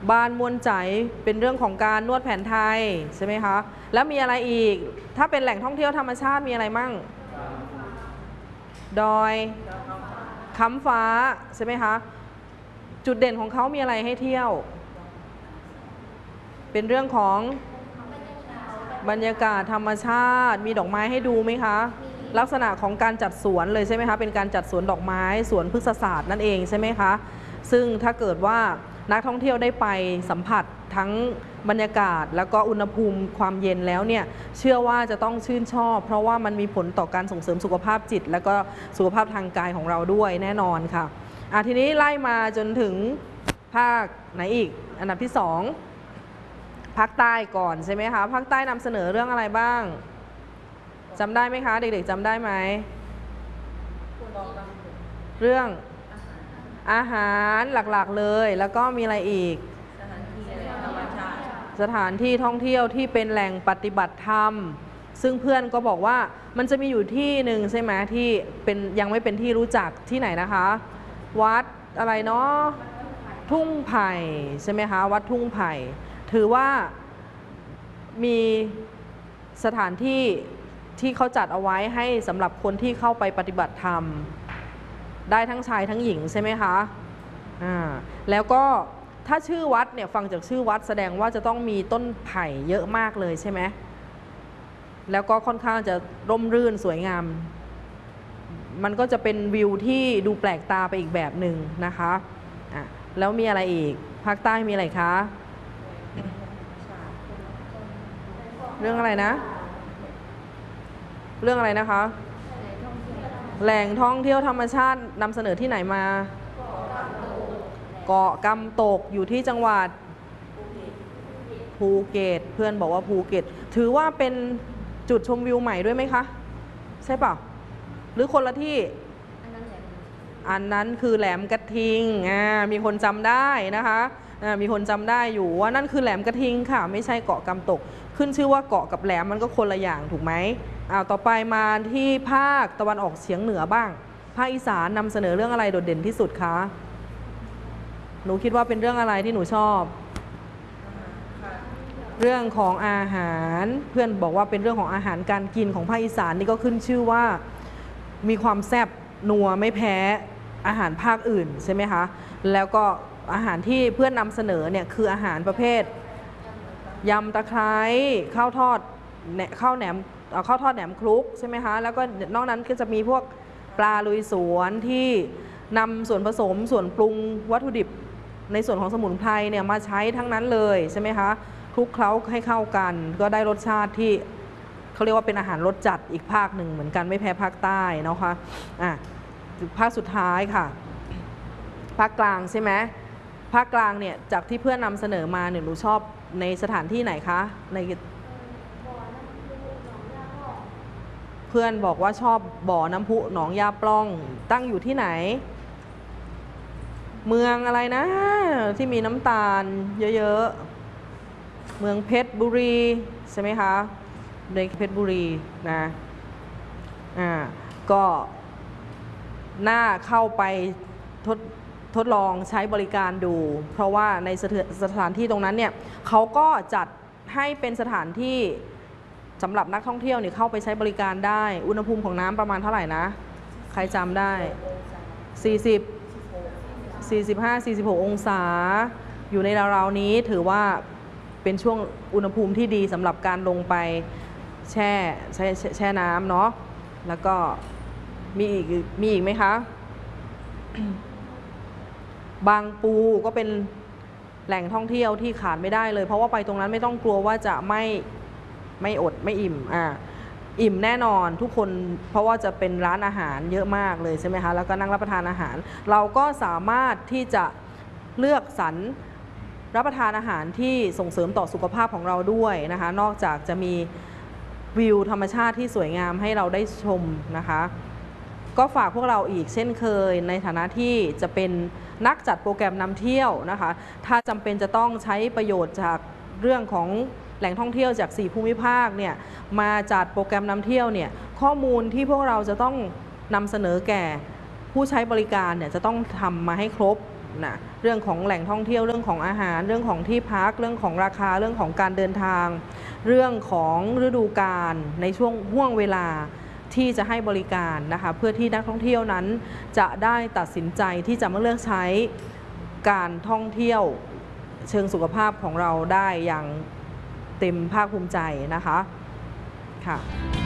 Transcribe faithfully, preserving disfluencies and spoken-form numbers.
บ้านม่วนใจเป็นเรื่องของการนวดแผนไทยใช่ไหมคะแล้วมีอะไรอีกถ้าเป็นแหล่งท่องเที่ยวธรรมชาติมีอะไรมั่งดอยค้ำฟ้าใช่ไหมคะจุดเด่นของเขามีอะไรให้เที่ยวเป็นเรื่องของบรรยากาศธรรมชาติมีดอกไม้ให้ดูไหมคะลักษณะของการจัดสวนเลยใช่ไหมคะเป็นการจัดสวนดอกไม้สวนพฤกษศาสตร์นั่นเองใช่ไหมคะซึ่งถ้าเกิดว่านักท่องเที่ยวได้ไปสัมผัสทั้งบรรยากาศแล้วก็อุณหภูมิความเย็นแล้วเนี่ยเชื่อว่าจะต้องชื่นชอบเพราะว่ามันมีผลต่อการส่งเสริมสุขภาพจิตและก็สุขภาพทางกายของเราด้วยแน่นอนค่ะอ่ะทีนี้ไล่มาจนถึงภาคไหนอีกอันดับที่สองภาคใต้ก่อนใช่ไหมคะภาคใต้นำเสนอเรื่องอะไรบ้างจำได้ไหมคะเด็กๆจำได้ไหมเรื่องอาหารหลักๆเลยแล้วก็มีอะไรอีกสถานที่ท่องเที่ยวที่เป็นแหล่งปฏิบัติธรรมซึ่งเพื่อนก็บอกว่ามันจะมีอยู่ที่หนึ่งใช่ไหมที่เป็นยังไม่เป็นที่รู้จักที่ไหนนะคะวัดอะไรเนาะทุ่งไผ่ใช่ไหมคะวัดทุ่งไผ่ถือว่ามีสถานที่ที่เขาจัดเอาไว้ให้สำหรับคนที่เข้าไปปฏิบัติธรรมได้ทั้งชายทั้งหญิงใช่ไหมคะอ่าแล้วก็ถ้าชื่อวัดเนี่ยฟังจากชื่อวัดแสดงว่าจะต้องมีต้นไผ่เยอะมากเลยใช่ไหมแล้วก็ค่อนข้างจะร่มรื่นสวยงามมันก็จะเป็นวิวที่ดูแปลกตาไปอีกแบบหนึ่งนะคะอ่ะแล้วมีอะไรอีกภาคใต้มีอะไรคะเรื่องอะไรนะเรื่องอะไรนะคะแหล่งท่องเที่ยวธรรมชาตินำเสนอที่ไหนมาเกาะกำตกอยู่ที่จังหวัดภูเก็ตเพื่อนบอกว่าภูเก็ตถือว่าเป็นจุดชมวิวใหม่ด้วยไหมคะใช่เปล่าหรือคนละที่อันนั้นคือแหลมกระทิงอ่ามีคนจำได้นะคะอ่ามีคนจำได้อยู่ว่านั่นคือแหลมกระทิงค่ะไม่ใช่เกาะกำตกขึ้นชื่อว่าเกาะกับแหลมมันก็คนละอย่างถูกไหมอ้าวต่อไปมาที่ภาคตะวันออกเฉียงเหนือบ้างภาคอีสานนำเสนอเรื่องอะไรโดดเด่นที่สุดคะหนูคิดว่าเป็นเรื่องอะไรที่หนูชอบเรื่องของอาหารเพื่อนบอกว่าเป็นเรื่องของอาหารการกินของภาคอีสานนี่ก็ขึ้นชื่อว่ามีความแซ่บนัวไม่แพ้อาหารภาคอื่นใช่ไหมคะแล้วก็อาหารที่เพื่อนนำเสนอเนี่ยคืออาหารประเภทยำตะไคร้ข้าวทอดข้าวแหนมข้าวทอดแหนมคลุกใช่ไหมคะแล้วก็นอกนั้นก็จะมีพวกปลาลุยสวนที่นำส่วนผสมส่วนปรุงวัตถุดิบในส่วนของสมุนไพรเนี่ยมาใช้ทั้งนั้นเลยใช่ไหมคะคลุกเคล้าให้เข้ากันก็ได้รสชาติที่เขาเรียกว่าเป็นอาหารรสจัดอีกภาคหนึ่งเหมือนกันไม่แพ้ภาคใต้นะคะอ่ะภาคสุดท้ายค่ะภาคกลางใช่ไหมภาคกลางเนี่ยจากที่เพื่อนนำเสนอมาเนี่ยหนูชอบในสถานที่ไหนคะในเพื่อนบอกว่าชอบบ่อน้ำพุหนองยาปล้องตั้งอยู่ที่ไหนเมืองอะไรนะที่มีน้ำตาลเยอะๆเมืองเพชรบุรีใช่ไหมคะในเพชรบุรีนะอ่าก็น่าเข้าไปทดทดลองใช้บริการดูเพราะว่าในสถานที่ตรงนั้นเนี่ยเขาก็จัดให้เป็นสถานที่สำหรับนักท่องเที่ยวเนี่ยเข้าไปใช้บริการได้อุณหภูมิของน้ำประมาณเท่าไหร่นะใครจำได้สี่สิบ สี่สิบห้า สี่สิบหกองศาอยู่ในราวๆนี้ถือว่าเป็นช่วงอุณหภูมิที่ดีสำหรับการลงไปแช่แช่แช่น้ำเนาะแล้วก็มีอีกมีอีกไหมคะ บางปูก็เป็นแหล่งท่องเที่ยวที่ขาดไม่ได้เลยเพราะว่าไปตรงนั้นไม่ต้องกลัวว่าจะไม่ไม่อดไม่อิ่มอ่าอิ่มแน่นอนทุกคนเพราะว่าจะเป็นร้านอาหารเยอะมากเลยใช่ไหมคะแล้วก็นั่งรับประทานอาหารเราก็สามารถที่จะเลือกสรรรับประทานอาหารที่ส่งเสริมต่อสุขภาพของเราด้วยนะคะนอกจากจะมีวิวธรรมชาติที่สวยงามให้เราได้ชมนะคะก็ฝากพวกเราอีกเช่นเคยในฐานะที่จะเป็นนักจัดโปรแกรมนำเที่ยวนะคะถ้าจำเป็นจะต้องใช้ประโยชน์จากเรื่องของแหล่งท่องเที่ยวจากสี่ภูมิภาคเนี่ยมาจัดโปรแกรมนำเที่ยวเนี่ยข้อมูลที่พวกเราจะต้องนำเสนอแก่ผู้ใช้บริการเนี่ยจะต้องทำมาให้ครบนะเรื่องของแหล่งท่องเที่ยวเรื่องของอาหารเรื่องของที่พักเรื่องของราคาเรื่องของการเดินทางเรื่องของฤดูกาลในช่วงห่วงเวลาที่จะให้บริการนะคะเพื่อที่นักท่องเที่ยวนั้นจะได้ตัดสินใจที่จะมาเลือกใช้การท่องเที่ยวเชิงสุขภาพของเราได้อย่างเต็มภาคภูมิใจนะคะค่ะ